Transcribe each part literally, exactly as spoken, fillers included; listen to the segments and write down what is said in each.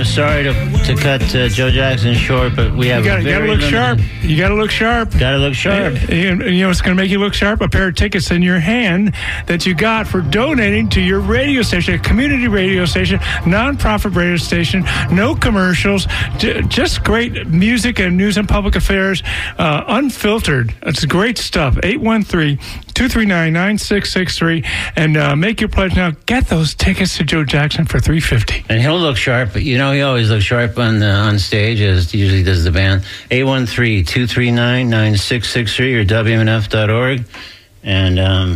I'm sorry to to cut uh, Joe Jackson short, but we have you gotta, very gotta look limited, sharp. You gotta look sharp. Gotta look sharp. And, and, and you know what's gonna make you look sharp? A pair of tickets in your hand that you got for donating to your radio station, a community radio station, non-profit radio station, no commercials, j- just great music and news and public affairs, uh, unfiltered. It's great stuff. eight one three, two three nine, nine six six three, and uh, make your pledge now. Get those tickets to Joe Jackson for three hundred fifty dollars. And he'll look sharp. You know, he always looks sharp on the, on stage, as he usually does the band. eight one three, two three nine, nine six six three or W M N F dot org. And, um,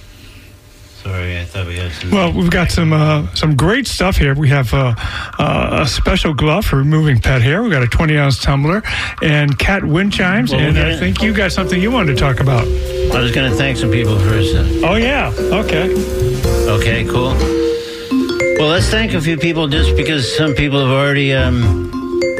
sorry, I thought we had some... Well, we've got some uh, some great stuff here. We have uh, uh, a special glove for removing pet hair. We've got a twenty-ounce tumbler and cat wind chimes. Well, and we'll I it. think you got something you wanted to talk about. I was going to thank some people first. Uh, Oh, yeah. Okay. okay, cool. Well, let's thank a few people just because some people have already... Um,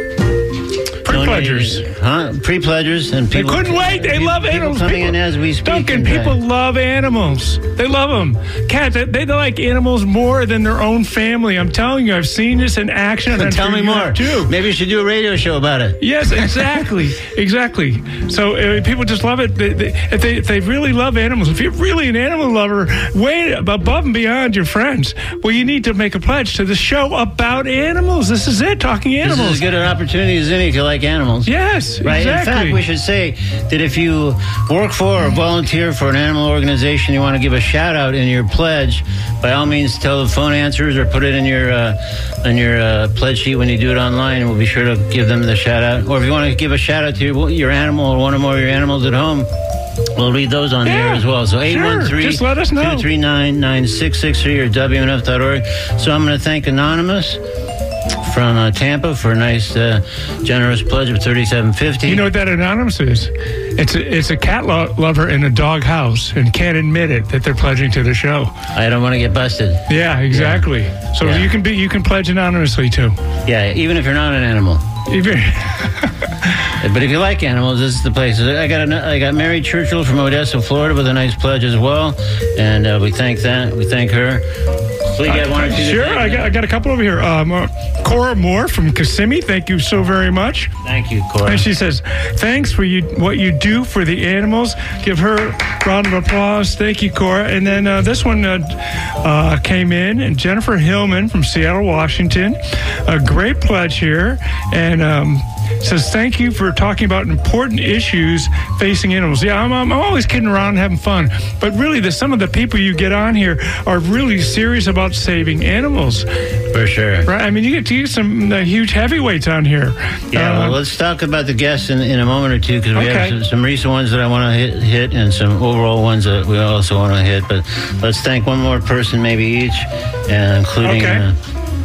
Pre-pledgers. Huh? Pre-pledgers. And people, They couldn't wait. They people, love people animals. coming People- in as we speak. Duncan, and, people uh, love animals. They love them. Cats, they, they like animals more than their own family. I'm telling you, I've seen this in action. and I'm Tell sure me you more. have too. Maybe you should do a radio show about it. Yes, exactly, exactly. So uh, people just love it. They, they, if they if they really love animals, if you're really an animal lover, way above and beyond your friends, well, you need to make a pledge to the show about animals. This is it, talking This animals. is as good an opportunity as any if you like animals. Yes, Right. exactly. In fact, we should say that if you work for or volunteer for an animal organization, you want to give a shout out in your pledge, by all means, tell the phone answers or put it in your uh, on your uh, pledge sheet when you do it online, and we'll be sure to give them the shout out. Or if you want to give a shout out to your, your animal or one or more of your animals at home, we'll read those on the Yeah, air as well. So eight one three, just let us know. two three nine, nine six six three or W M N F dot org. So I'm going to thank Anonymous from uh, Tampa for a nice, uh, generous pledge of thirty-seven fifty. You know what that anonymous is? It's a, it's a cat lo- lover in a dog house and can't admit it that they're pledging to the show. I don't want to get busted. Yeah, exactly. So Yeah. you can be you can pledge anonymously too. Yeah, even if you're not an animal. Even- But if you like animals, this is the place. I got a, I got Mary Churchill from Odessa, Florida, with a nice pledge as well, and uh, we thank that. We thank her. So you got one or two. to Sure, thank? I got, I got a couple over here. Um, uh, Cora Moore from Kissimmee, thank you so very much. Thank you, Cora. And she says, thanks for you what you do for the animals. Give her a round of applause. Thank you, Cora. And then uh, this one uh, uh, came in, and Jennifer Hillman from Seattle, Washington. A great pledge here. And um, says, thank you for talking about important issues facing animals. Yeah, I'm, I'm always kidding around and having fun. But really, the, some of the people you get on here are really serious about saving animals. For sure. Right? I mean, you get to use some uh, huge heavyweights on here. Yeah, Uh, well, let's talk about the guests in, in a moment or two, because we Okay. have some, some recent ones that I want to hit, hit and some overall ones that we also want to hit. But let's thank one more person, maybe each, uh, including Okay. uh,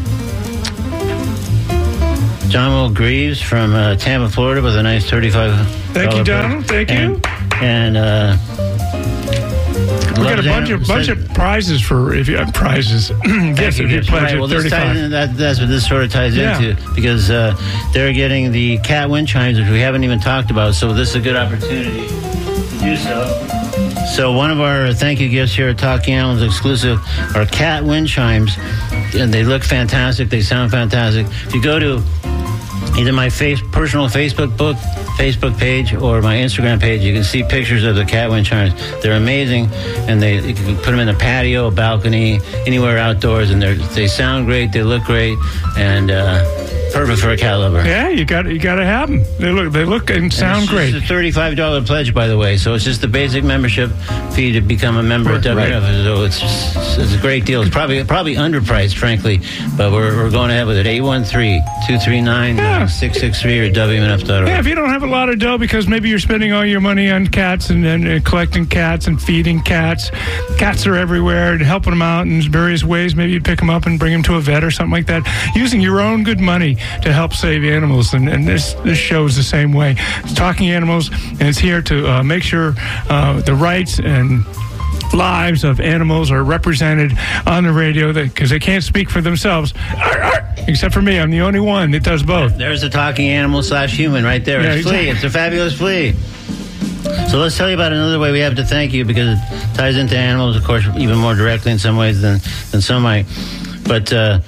John Will Greaves from uh, Tampa, Florida, with a nice thirty-five dollars. Thank you, Donald. Thank you. And, and uh, We got a bunch of bunch of prizes for if you have prizes. Yes, if you Gifts, pledge right. at Well, this ties thirty-five. in, that, that's what this sort of ties Yeah. into, because uh, they're getting the cat wind chimes, which we haven't even talked about. So this is a good opportunity to do so. So one of our thank you gifts here at Talking Animals exclusive are cat wind chimes, and they look fantastic. They sound fantastic. If you go to either my face, personal Facebook book, Facebook page, or my Instagram page, you can see pictures of the cat wind chimes. They're amazing, and they you can put them in a patio, a balcony, anywhere outdoors, and they they sound great. They look great, and uh, perfect for a cat lover. Yeah, you got you got to have them. They look they look and sound it's great. It's a thirty-five dollars pledge, by the way. So it's just the basic membership fee to become a member Right, at W F. right. So it's it's a great deal. It's probably probably underpriced, frankly, but we're we're going ahead with it. eight one three, two three nine, nine six six three or W M N F dot org. Yeah, if you don't have a lot of dough because maybe you're spending all your money on cats and, and, and collecting cats and feeding cats, cats are everywhere and helping them out in various ways. Maybe you'd pick them up and bring them to a vet or something like that, using your own good money to help save animals. And, and this this show is the same way. It's Talking Animals, and it's here to uh, make sure uh, the rights and lives of animals are represented on the radio because they can't speak for themselves. Arr, arr, except for me. I'm the only one that does both. There's a talking animal slash human right there. Yeah, it's exactly. Flea. It's a fabulous Flea. So let's tell you about another way we have to thank you, because it ties into animals, of course, even more directly in some ways than, than some might. But uh,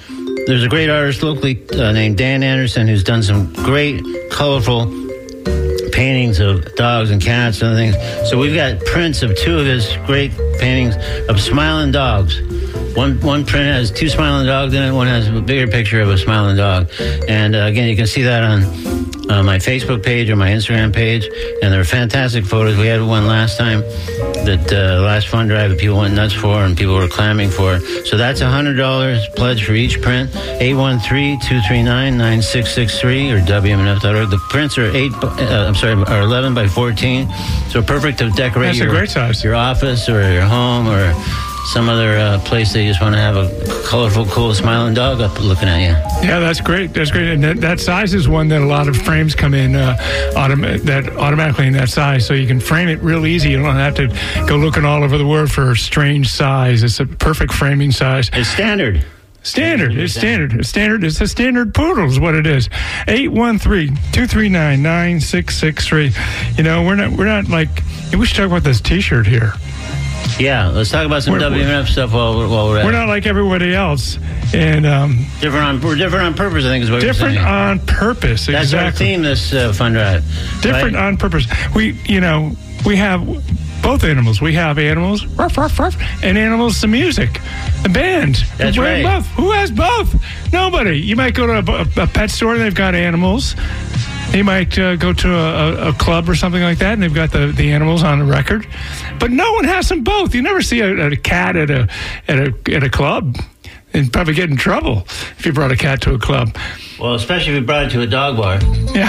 there's a great artist locally uh, named Dan Anderson who's done some great, colorful paintings of dogs and cats and other things. So we've got prints of two of his great paintings of smiling dogs. One one print has two smiling dogs in it. One has a bigger picture of a smiling dog. And uh, again, you can see that on uh, my Facebook page or my Instagram page. And they're fantastic photos. We had one last time, that uh, last fund drive that people went nuts for and people were clamming for. So that's one hundred dollars pledge for each print. eight one three, two three nine, nine six six three or W M N F dot org. The prints are eight. Uh, I'm sorry, are eleven by fourteen. So perfect to decorate That's your, a great size. your office or your home or some other uh, place that you just want to have a colorful, cool, smiling dog up looking at you. Yeah, that's great. That's great. And that, that size is one that a lot of frames come in uh, autom- that automatically in that size, so you can frame it real easy. You don't have to go looking all over the world for a strange size. It's a perfect framing size. It's standard. Standard. It's standard. It's standard. It's a standard poodle is what it is. eight one three, two three nine, nine six six three. You know, we're not, we're not like, we should talk about this T-shirt here. Yeah, let's talk about some We're- W M F stuff while we're, while we're at We're it. not like everybody else. And um, Different on, we're different on purpose, I think is what different you're saying. on purpose. That's our Exactly. theme this uh, fund drive. Different right? on purpose. We, you know, we have both animals. We have animals, ruff, ruff, ruff, and animals to music. The band. That's We have right. Both. Who has both? Nobody. You might go to a, a pet store and they've got animals. You might uh, go to a, a club or something like that, and they've got the, the animals on the record. But no one has them both. You never see a, a cat at a at a at a club, and probably get in trouble if you brought a cat to a club. Well, especially if we brought it to a dog bar.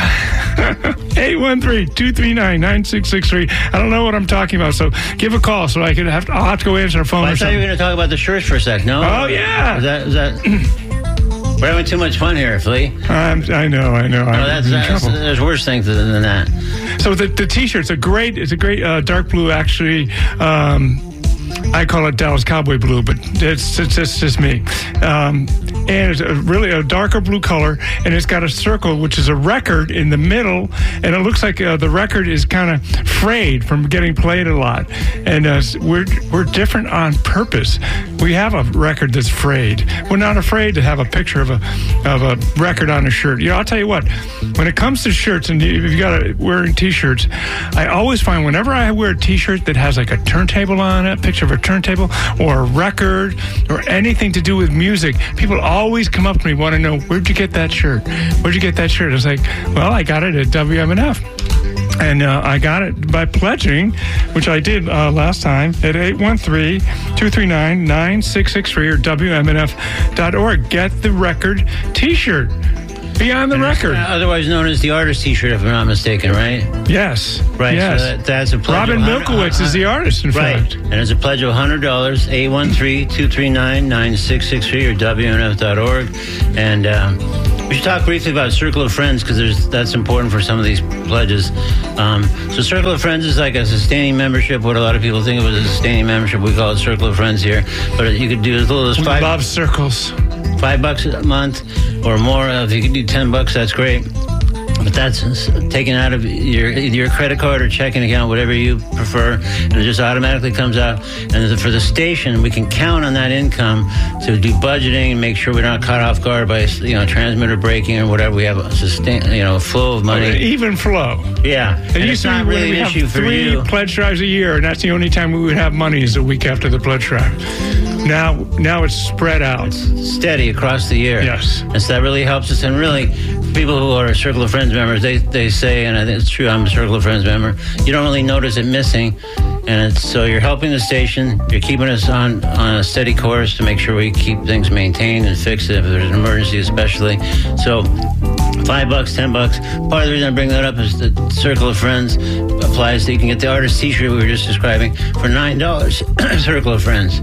Yeah. eight one three, two three nine, nine six six three. I don't know what I'm talking about, so give a call so I can have to, I'll have to go answer a phone Well, I or thought you were something. going to talk about the shirts for a sec. No? Oh, yeah. Is that... Is that we're having too much fun here, Flea. I'm, I know, I know. No, I'm that's, in that's trouble. there's worse things than, than that. So the, the T-shirt's a great, it's a great uh, dark blue, actually. Um, I call it Dallas Cowboy blue, but it's it's, it's just me. Um, and it's a really a darker blue color, and it's got a circle, which is a record in the middle, and it looks like uh, the record is kind of frayed from getting played a lot. And uh, we're we're different on purpose. We have a record that's frayed. We're not afraid to have a picture of a of a record on a shirt. You know, I'll tell you what. When it comes to shirts, and if you got to wearing T-shirts, I always find whenever I wear a T-shirt that has like a turntable on it, a picture of a turntable or a record or anything to do with music, people always come up to me, want to know, where'd you get that shirt? Where'd you get that shirt? I was like, well, I got it at W M N F. And uh, I got it by pledging, which I did uh, last time, at eight one three, two three nine, nine six six three or W M N F dot org. Get the record T-shirt. Be on the record. Otherwise known as the artist T-shirt, if I'm not mistaken, right? Yes. Right. Yes. So that, that's a pledge. Robin of Milkowitz is the artist, in right. fact. And it's a pledge of one hundred dollars, eight one three, two three nine, nine six six three or W M N F dot org. And um, we should talk briefly about Circle of Friends because there's that's important for some of these pledges. Um, so Circle of Friends is like a sustaining membership. What a lot of people think of as a sustaining membership, we call it Circle of Friends here. But you could do as little as We five. love circles. Five bucks a month or more. If you can do ten bucks, that's great. But that's taken out of your your credit card or checking account, whatever you prefer, and it just automatically comes out. And for the station, we can count on that income to do budgeting and make sure we're not caught off guard by you know transmitter breaking or whatever. We have a sustain you know flow of money. Okay, even flow. Yeah, It and used it's to be not when really we an have issue for three you. pledge drives a year, and that's the only time we would have money is the week after the pledge drive. Now, now it's spread out. Steady across the year. Yes. And so that really helps us. And really, people who are Circle of Friends members, they, they say, and I think it's true, I'm a Circle of Friends member, you don't really notice it missing. And it's, so you're helping the station, you're keeping us on, on a steady course to make sure we keep things maintained and fixed if there's an emergency especially. So five bucks, ten bucks. Part of the reason I bring that up is the Circle of Friends applies that you can get the artist T-shirt we were just describing for nine dollars, Circle of Friends.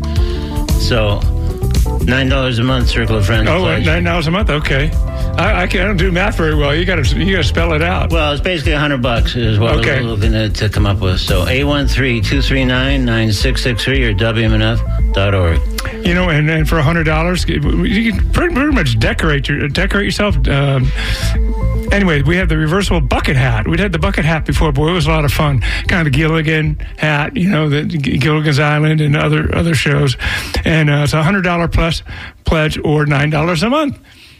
So nine dollars a month, Circle of Friends. Oh, pledge. nine dollars a month. Okay, I, I, can't, I don't do math very well. You got to you got to spell it out. Well, it's basically a hundred bucks is what Okay. we're looking at to come up with. So eight one three, two three nine, nine six six three or W M N F dot org. You know, and, and for a hundred dollars, you can pretty, pretty much decorate your decorate yourself. Um, Anyway, we have the reversible bucket hat. We'd had the bucket hat before, boy, it was a lot of fun. Kind of the Gilligan hat, you know, the Gilligan's Island and other other shows. And uh, it's a one hundred dollars plus pledge or nine dollars a month.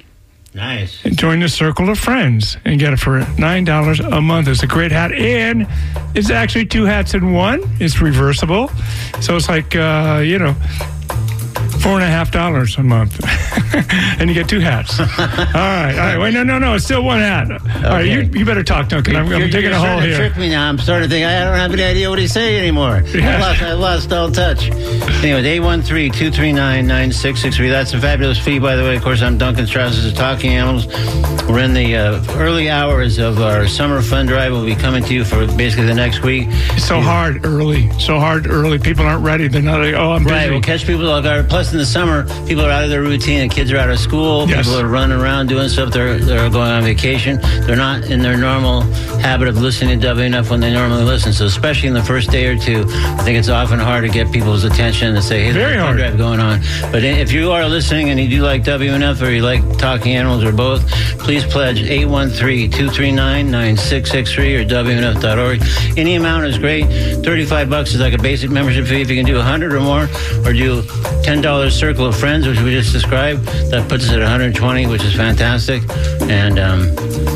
Nice. And join the circle of friends and get it for nine dollars a month. It's a great hat. And it's actually two hats in one. It's reversible. So it's like, uh, you know, Four and a half dollars a month, and you get two hats. All right, all right. Wait, no, no, no. It's still one hat. All okay. right, you, you better talk, Duncan. I'm, I'm digging a hole here. You're trick me now. I'm starting to think I don't have any idea what he's saying anymore. Yeah. I lost, I lost all touch. Anyway, eight one three, two three nine, nine six six three. That's a fabulous fee, by the way. Of course, I'm Duncan Strauss. This is Talking Animals. We're in the uh, early hours of our summer fun drive. We'll be coming to you for basically the next week. It's so yeah. hard early. So hard early. People aren't ready. They're not like, oh, I'm busy. Right. We'll catch people off guard. Plus, in the summer, people are out of their routine. The kids are out of school. Yes. People are running around doing stuff. They're they're going on vacation. They're not in their normal habit of listening to W N F when they normally listen. So especially in the first day or two, I think it's often hard to get people's attention and say, hey, there's a fun drive going on. But if you are listening and you do like W N F or you like Talking Animals or both, please pledge eight one three, two three nine, nine six six three or W N F dot org. Any amount is great. thirty-five bucks is like a basic membership fee. If you can do one hundred or more, or do ten dollars Circle of Friends, which we just described, that puts us at one hundred twenty, which is fantastic. And um,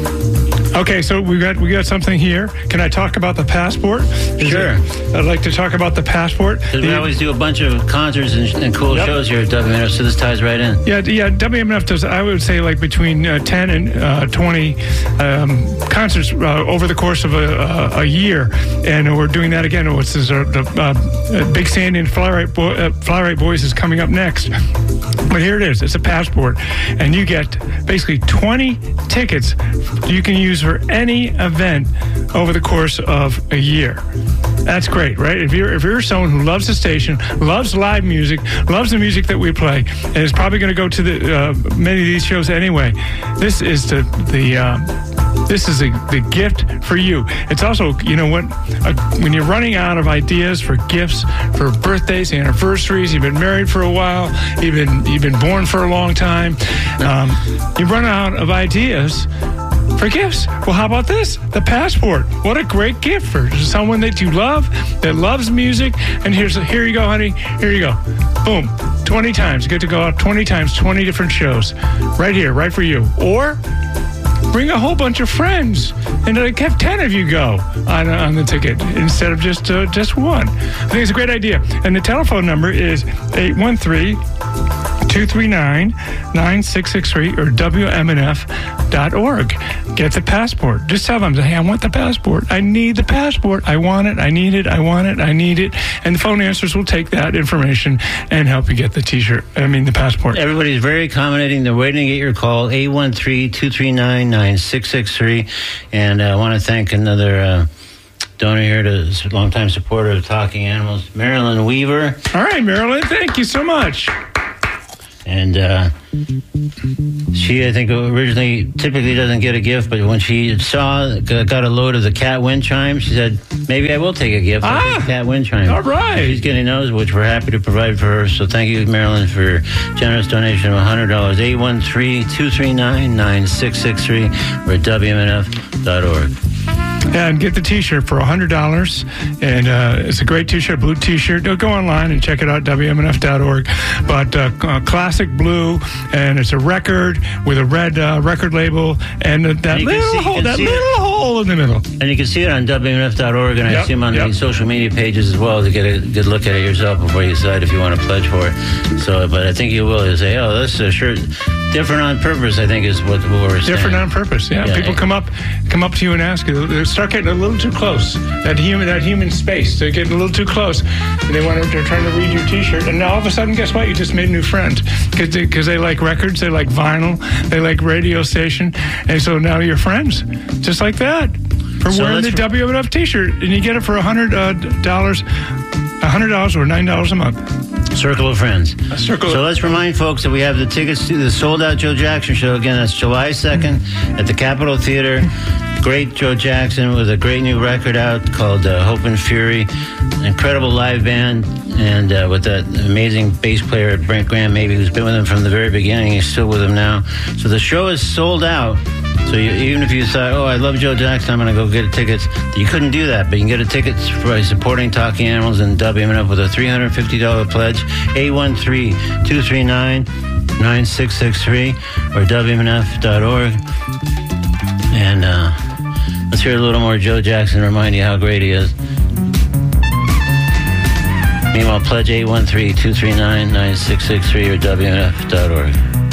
okay, so we got we got something here. Can I talk about the passport? Is sure. It, I'd like to talk about the passport. Because we always do a bunch of concerts and, and cool yep. shows here at W M N F, so this ties right in. Yeah, yeah. W M N F does, I would say, like between uh, ten and uh, twenty um, concerts uh, over the course of a, a, a year, and we're doing that again. What's this? Uh, the uh, Big Sandy and Flyrate Boy, uh, Flyrate Boys is coming up next. But here it is. It's a passport, and you get basically twenty tickets you can use for any event over the course of a year. That's great, right? If you're if you're someone who loves the station, loves live music, loves the music that we play, and is probably going to go to the uh, many of these shows anyway, this is the the. Uh, This is a, the gift for you. It's also, you know what, uh, when you're running out of ideas for gifts, for birthdays, anniversaries, you've been married for a while, you've been, you've been born for a long time, um, you run out of ideas for gifts. Well, how about this? The passport. What a great gift for someone that you love, that loves music. And here's here you go, honey. Here you go. Boom. twenty times. You get to go out twenty times, twenty different shows. Right here, right for you. Or bring a whole bunch of friends and like have ten of you go on, on the ticket instead of just uh, just one. I think it's a great idea. And the telephone number is eight one three, two three nine, nine six six three or W M N F dot org. Get the passport. Just tell them, hey, I want the passport. I need the passport. I want it. I need it. I want it. I need it. And the phone answers will take that information and help you get the T-shirt. I mean, the passport. Everybody's very accommodating. They're waiting to get your call, eight one three, two three nine, nine six six three. And uh, I want to thank another uh, donor here, to longtime supporter of Talking Animals, Marilyn Weaver. All right, Marilyn, thank you so much. And uh, she, I think, originally typically doesn't get a gift, but when she saw, got a load of the cat wind chimes, she said, maybe I will take a gift. Ah, take cat wind chimes. All right. She's getting those, which we're happy to provide for her. So thank you, Marilyn, for your generous donation of one hundred dollars. eight one three, two three nine, nine six six three or at W M N F dot org. And get the T-shirt for one hundred dollars. And uh, it's a great T-shirt, blue T-shirt. Go online and check it out, W M N F dot org. But uh, uh, classic blue, and it's a record with a red uh, record label, and uh, that little see, hole, that little it. hole in the middle. And you can see it on W M N F dot org, and yep, I see them on yep. the social media pages as well to get a good look at it yourself before you decide if you want to pledge for it. So, but I think you will. You say, oh, this is a shirt different on purpose, I think is what, what we're saying. Different on purpose, yeah. yeah People yeah. come up come up to you and ask you. They start getting a little too close. That human that human space. They're getting a little too close. And they want to, they're trying to read your T-shirt. And now all of a sudden, guess what? You just made a new friend. Because they, cause they like records, they like vinyl, they like radio station. And so now you're friends. Just like that. For so wearing the W M N F T-shirt. And you get it for one hundred dollars. one hundred dollars or nine dollars a month. Circle of Friends. A circle so of- let's remind folks that we have the tickets to the sold-out Joe Jackson show. Again, that's July second at the Capitol Theater. Great Joe Jackson with a great new record out called uh, Hope and Fury. Incredible live band, and uh, with that amazing bass player, Brent Graham, maybe, who's been with him from the very beginning. He's still with him now. So the show is sold out. So you, even if you thought, oh, I love Joe Jackson, I'm going to go get tickets, you couldn't do that. But you can get a ticket by supporting Talking Animals and W M N F with a three hundred fifty dollars pledge, eight one three, two three nine, nine six six three or W M N F dot org. And uh, let's hear a little more Joe Jackson, remind you how great he is. Meanwhile, pledge eight one three, two three nine, nine six six three or W M N F dot org.